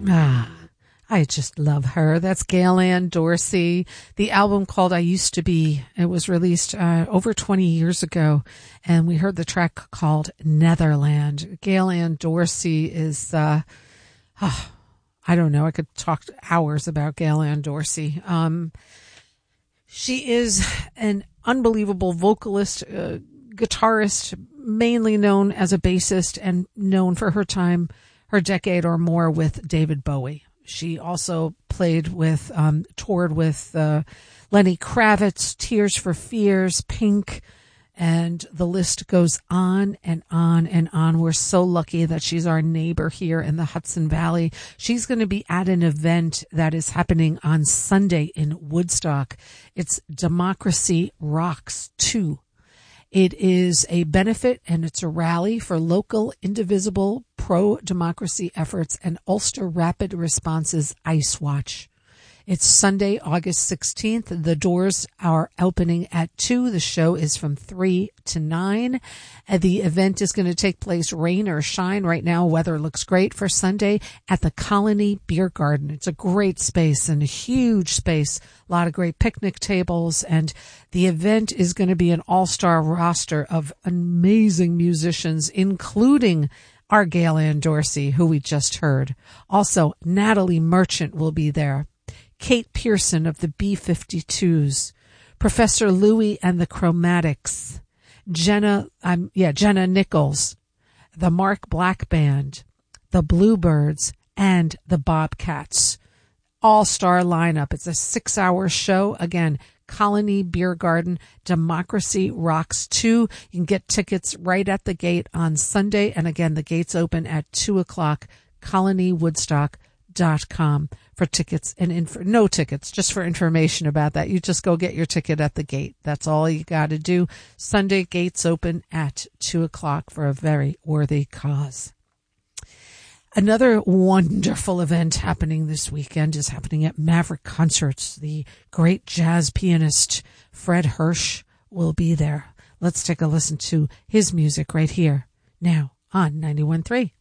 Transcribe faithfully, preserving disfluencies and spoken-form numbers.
Ah, I just love her. That's Gail Ann Dorsey. The album called I Used to Be. It was released uh, over twenty years ago, and we heard the track called Netherland. Gail Ann Dorsey is, uh, oh, I don't know, I could talk hours about Gail Ann Dorsey. Um, she is an unbelievable vocalist, uh, guitarist, mainly known as a bassist and known for her time, her decade or more with David Bowie. She also played with, um, toured with uh, Lenny Kravitz, Tears for Fears, Pink, and the list goes on and on and on. We're so lucky that she's our neighbor here in the Hudson Valley. She's going to be at an event that is happening on Sunday in Woodstock. It's Democracy Rocks two. It is a benefit and it's a rally for local, indivisible, pro-democracy efforts and Ulster Rapid Response's Ice Watch. It's Sunday, August sixteenth. The doors are opening at two. The show is from three to nine. And the event is going to take place rain or shine. Right now, weather looks great for Sunday at the Colony Beer Garden. It's a great space and a huge space. A lot of great picnic tables. And the event is going to be an all-star roster of amazing musicians, including our Gail Ann Dorsey, who we just heard. Also, Natalie Merchant will be there. Kate Pearson of the B fifty-twos, Professor Louie and the Chromatics, Jenna, um, yeah, Jenna Nichols, the Mark Black Band, the Bluebirds, and the Bobcats. All-star lineup. It's a six-hour show. Again, Colony Beer Garden, Democracy Rocks two. You can get tickets right at the gate on Sunday. And again, the gates open at two o'clock, colony woodstock dot com for tickets and inf- no tickets, just for information about that. You just go get your ticket at the gate. That's all you got to do. Sunday gates open at two o'clock for a very worthy cause. Another wonderful event happening this weekend is happening at Maverick Concerts. The great jazz pianist Fred Hirsch will be there. Let's take a listen to his music right here now on ninety-one point three.